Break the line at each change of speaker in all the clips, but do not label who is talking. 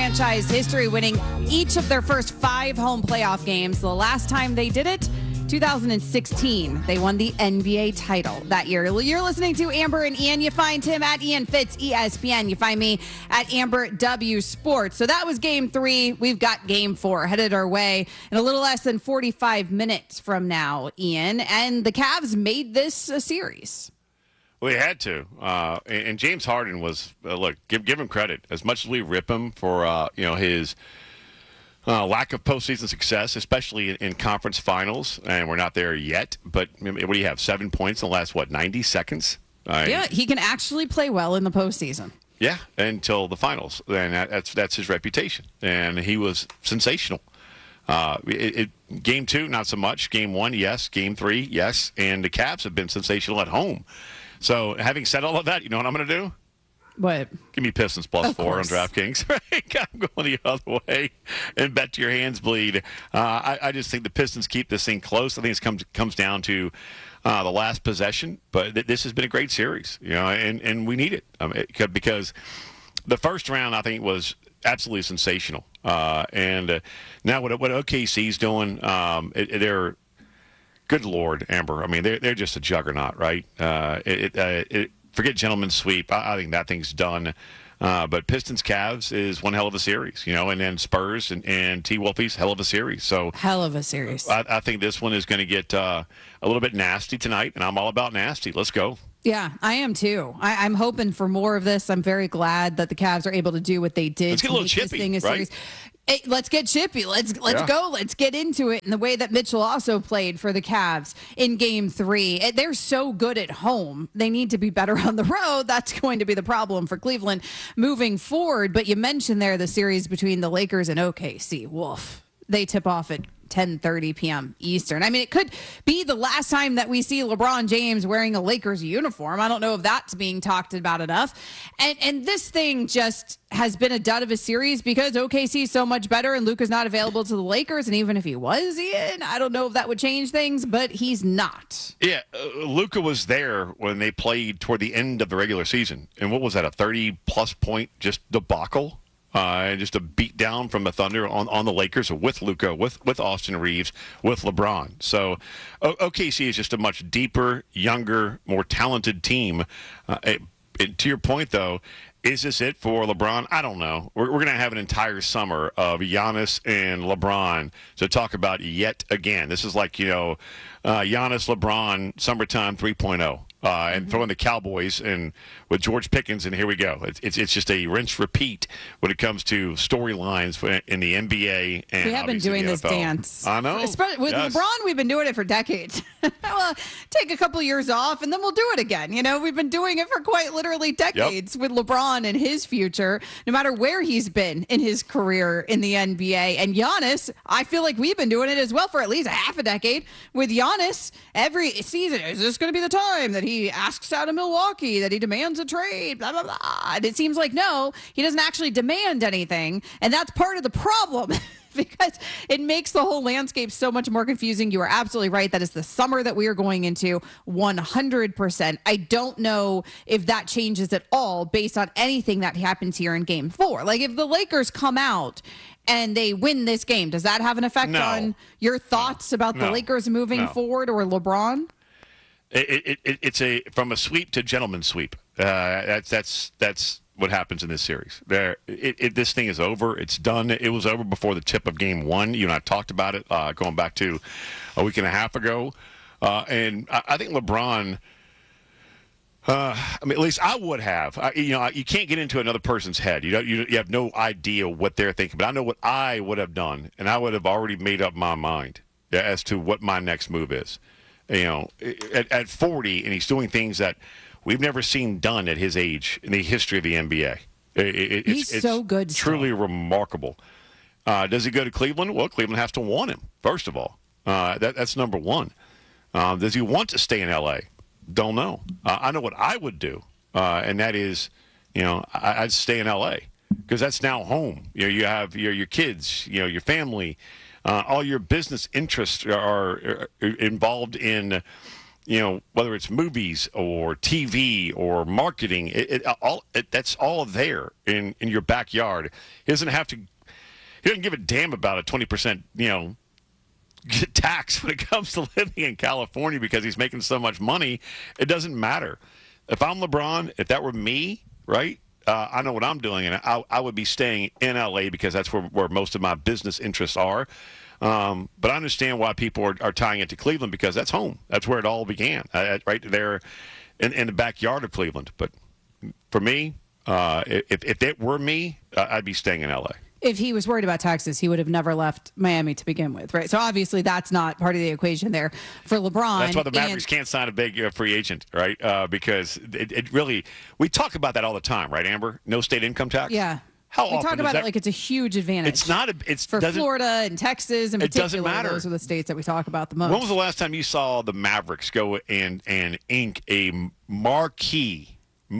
franchise history, winning each of their first 5 home playoff games. The last time they did it, 2016, they won the NBA title that year. You're listening to Amber and Ian. You find him at Ian Fitz ESPN. You find me at Amber W Sports. So that was game 3. We've got game 4 headed our way in a little less than 45 minutes from now, Ian. And the Cavs made this a series.
Well, he had to. And James Harden was, look, give him credit. As much as we rip him for, his lack of postseason success, especially in conference finals, and we're not there yet. But what do you have? 7 points in the last, 90 seconds?
Yeah, he can actually play well in the postseason.
Yeah, until the finals. And that's his reputation. And he was sensational. Game 2, not so much. Game 1, yes. Game 3, yes. And the Cavs have been sensational at home. So having said all of that, you know what I'm going to do?
What?
Give me Pistons plus 4 on DraftKings. Right? I'm going the other way and bet your hands bleed. I just think the Pistons keep this thing close. I think it comes down to the last possession. But this has been a great series, and we need it because the first round I think was absolutely sensational. And now what OKC's doing, they're good Lord, Amber. I mean, they're just a juggernaut, right? Forget gentleman's sweep. I think that thing's done. But Pistons Cavs is one hell of a series, and then Spurs and T. Wolfie's hell of a series. So
hell of a series.
I think this one is going to get a little bit nasty tonight, and I'm all about nasty. Let's go.
Yeah, I am too. I'm hoping for more of this. I'm very glad that the Cavs are able to do what they did.
Let's get a little chippy, right?
Series. Hey, let's get chippy. Let's go. Let's get into it. And the way that Mitchell also played for the Cavs in Game 3, they're so good at home. They need to be better on the road. That's going to be the problem for Cleveland moving forward. But you mentioned there the series between the Lakers and OKC. Woof. They tip off at 10:30 p.m. Eastern. I mean, it could be the last time that we see LeBron James wearing a Lakers uniform. I don't know if that's being talked about enough. And this thing just has been a dud of a series because OKC is so much better and Luka's not available to the Lakers. And even if he was, Ian, I don't know if that would change things, but he's not.
Yeah, Luka was there when they played toward the end of the regular season. And what was that, a 30-plus point just debacle? Just a beat down from the Thunder on the Lakers with Luka, with Austin Reeves, with LeBron. So OKC is just a much deeper, younger, more talented team. To your point, though, is this it for LeBron? I don't know. We're going to have an entire summer of Giannis and LeBron to talk about yet again. This is like, Giannis, LeBron, summertime 3.0. And throwing the Cowboys and with George Pickens, and here we go. It's just a rinse repeat when it comes to storylines in the NBA. And
we have been doing this dance.
I know.
With LeBron, we've been doing it for decades. Well, take a couple years off, and then we'll do it again. We've been doing it for quite literally decades with LeBron and his future, no matter where he's been in his career in the NBA. And Giannis, I feel like we've been doing it as well for at least a half a decade. With Giannis, every season, is this going to be the time that he asks out of Milwaukee, that he demands a trade, blah, blah, blah. And it seems like, no, he doesn't actually demand anything. And that's part of the problem because it makes the whole landscape so much more confusing. You are absolutely right. That is the summer that we are going into 100%. I don't know if that changes at all based on anything that happens here in Game 4. Like if the Lakers come out and they win this game, does that have an effect on your thoughts about the Lakers moving forward or LeBron?
It's from a sweep to gentleman's sweep. That's what happens in this series. This thing is over. It's done. It was over before the tip of Game 1. You and I talked about it going back to a week and a half ago. And I think LeBron. At least I would have. You can't get into another person's head. You have no idea what they're thinking. But I know what I would have done, and I would have already made up my mind as to what my next move is. At 40, and he's doing things that we've never seen done at his age in the history of the NBA.
He's so good.
Truly remarkable. Does he go to Cleveland? Well, Cleveland has to want him, first of all. That's number one. Does he want to stay in L.A.? Don't know. I know what I would do, and that is, I'd stay in L.A. because that's now home. You have your kids, your family. All your business interests are involved in, whether it's movies or TV or marketing, that's all there in your backyard. He doesn't give a damn about a 20%, tax when it comes to living in California because he's making so much money. It doesn't matter. If I'm LeBron, if that were me, right, I know what I'm doing, and I would be staying in L.A. because that's where most of my business interests are. But I understand why people are tying it to Cleveland because that's home. That's where it all began, right there in the backyard of Cleveland. But for me, if it were me, I'd be staying in L.A.
If he was worried about taxes, he would have never left Miami to begin with, right? So obviously that's not part of the equation there for LeBron.
That's why the Mavericks can't sign a big free agent, right? Because it really – we talk about that all the time, right, Amber? No state income tax?
Yeah.
How
we
often
talk about it like it's a huge advantage.
It's not. For
Florida and Texas in particular.
It doesn't matter.
Those are the states that we talk about the most.
When was the last time you saw the Mavericks go and ink a marquee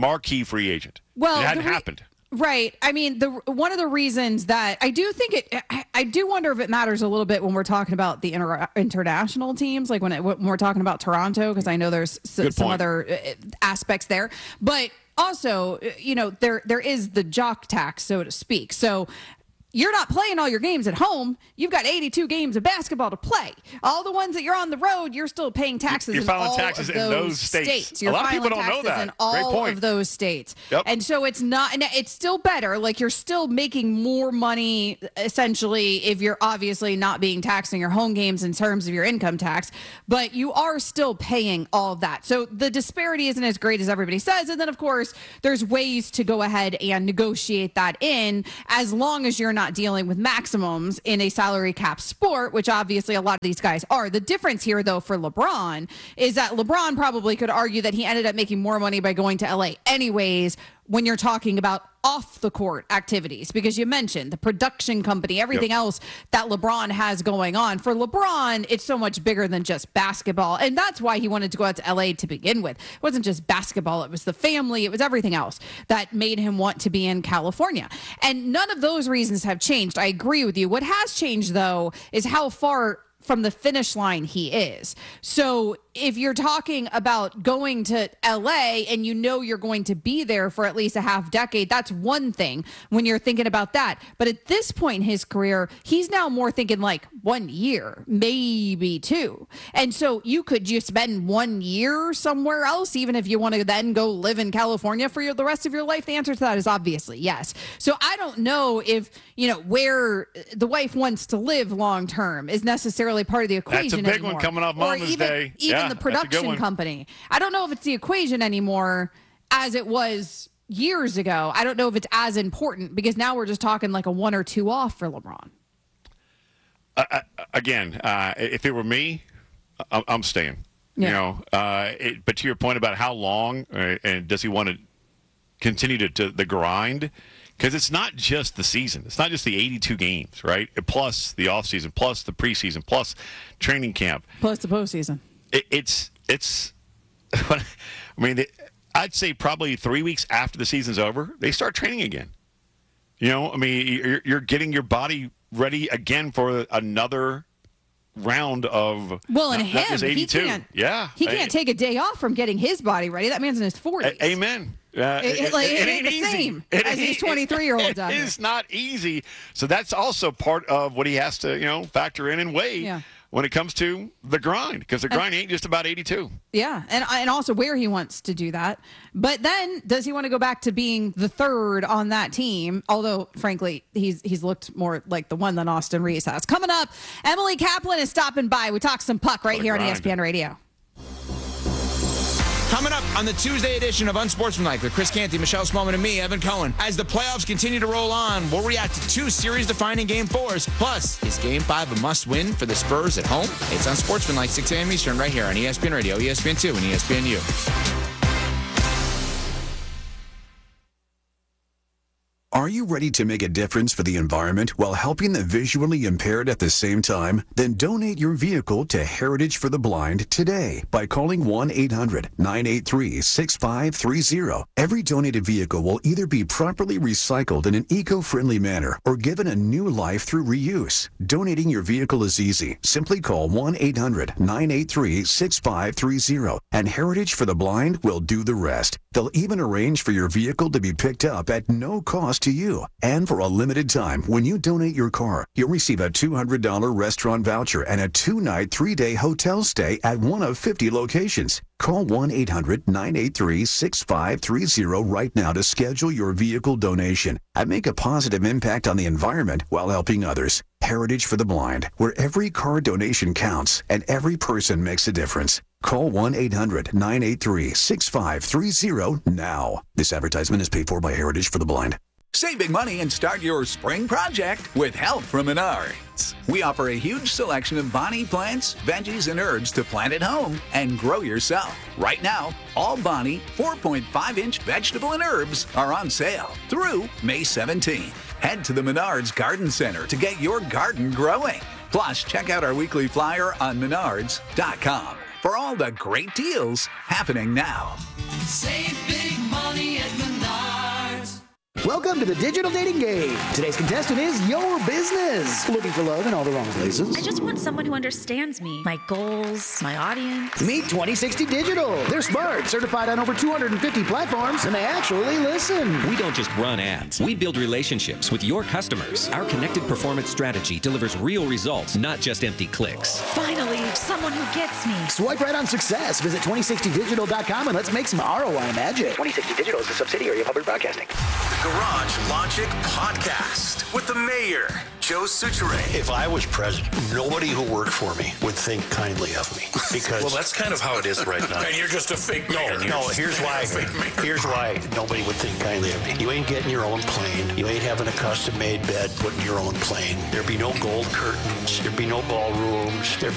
free agent?
Well,
it hadn't happened.
Right. I mean, one of the reasons that I do think I do wonder if it matters a little bit when we're talking about the international teams, like when we're talking about Toronto, because I know there's some other aspects there. But also, there is the jock tax, so to speak. So you're not playing all your games at home. You've got 82 games of basketball to play. All the ones that you're on the road, you're still paying taxes.
You're filing
in
taxes
in
those states.
You're
a lot of people don't know that.
In all of those states.
Yep.
And so it's not, and it's still better. Like you're still making more money essentially if you're obviously not being taxed in your home games in terms of your income tax, but you are still paying all of that. So the disparity isn't as great as everybody says. And then of course there's ways to go ahead and negotiate that in as long as you're not dealing with maximums in a salary cap sport, which obviously a lot of these guys are. The difference here, though, for LeBron is that LeBron probably could argue that he ended up making more money by going to LA anyways when you're talking about off the court activities, because you mentioned the production company, everything else that LeBron has going on. For LeBron, it's so much bigger than just basketball. And that's why he wanted to go out to LA to begin with. It wasn't just basketball. It was the family. It was everything else that made him want to be in California. And none of those reasons have changed. I agree with you. What has changed, though, is how far from the finish line he is. So if you're talking about going to LA and you're going to be there for at least a half decade, that's one thing when you're thinking about that. But at this point in his career, he's now more thinking like 1 year, maybe 2. And so you spend 1 year somewhere else, even if you want to then go live in California for the rest of your life? The answer to that is obviously yes. So I don't know if, where the wife wants to live long term is necessarily part of the equation.
That's a big one coming up Mother's Day.
Even the production company. I don't know if it's the equation anymore as it was years ago. I don't know if it's as important because now we're just talking like a 1 or 2 off for LeBron.
Again, if it were me, I'm staying.
Yeah.
But to your point about how long and does he want to continue to the grind? Because it's not just the season. It's not just the 82 games, right? Plus the offseason, plus the preseason, plus training camp.
Plus the postseason.
It's I mean, I'd say probably 3 weeks after the season's over, they start training again. You're getting your body ready again for another round of
he can't take a day off from getting his body ready. That man's in his 40s.
Amen.
It ain't the same as these 23-year-olds out
here. It is not easy. So that's also part of what he has to, factor in and weigh when it comes to the grind, because the grind ain't just about 82.
Yeah, and also where he wants to do that. But then, does he want to go back to being the third on that team? Although, frankly, he's looked more like the one than Austin Reeves has. Coming up, Emily Kaplan is stopping by. We talk some puck right here on ESPN Radio.
Coming up on the Tuesday edition of Unsportsmanlike with Chris Canty, Michelle Smallman, and me, Evan Cohen. As the playoffs continue to roll on, we'll react to 2 series-defining Game 4s. Plus, is Game 5 a must-win for the Spurs at home? It's Unsportsmanlike, 6 a.m. Eastern, right here on ESPN Radio, ESPN2, and ESPNU.
Are you ready to make a difference for the environment while helping the visually impaired at the same time? Then donate your vehicle to Heritage for the Blind today by calling 1-800-983-6530. Every donated vehicle will either be properly recycled in an eco-friendly manner or given a new life through reuse. Donating your vehicle is easy. Simply call 1-800-983-6530 and Heritage for the Blind will do the rest. They'll even arrange for your vehicle to be picked up at no cost to you. And for a limited time, when you donate your car, you'll receive a $200 restaurant voucher and a 2-night, 3-day hotel stay at one of 50 locations. Call 1-800-983-6530 right now to schedule your vehicle donation and make a positive impact on the environment while helping others. Heritage for the Blind, where every car donation counts and every person makes a difference. Call 1-800-983-6530 now. This advertisement is paid for by Heritage for the Blind.
Save big money and start your spring project with help from Menards. We offer a huge selection of Bonnie plants, veggies, and herbs to plant at home and grow yourself. Right now, all Bonnie 4.5-inch vegetable and herbs are on sale through May 17th. Head to the Menards Garden Center to get your garden growing. Plus, check out our weekly flyer on menards.com for all the great deals happening now.
Save big money at Menards.
Welcome to the Digital Dating Game. Today's contestant is your business. Looking for love in all the wrong places?
I just want someone who understands me, my goals, my audience.
Meet 2060 Digital. They're smart, certified on over 250 platforms, and they actually listen.
We don't just run ads. We build relationships with your customers. Our connected performance strategy delivers real results, not just empty clicks.
Finally, someone who gets me.
Swipe right on success. Visit 2060digital.com and let's make some ROI magic. 2060 Digital is a subsidiary of Hubbard Broadcasting.
Garage Logic Podcast with the mayor, Joe Soucheray.
If I was president, nobody who worked for me would think kindly of me. Because
Well, that's kind of how it is right now. And you're just a fake mayor.
Here's why nobody would think kindly of me. You ain't getting your own plane. You ain't having a custom-made bed put in your own plane. There'd be no gold curtains. There'd be no ballrooms. There'd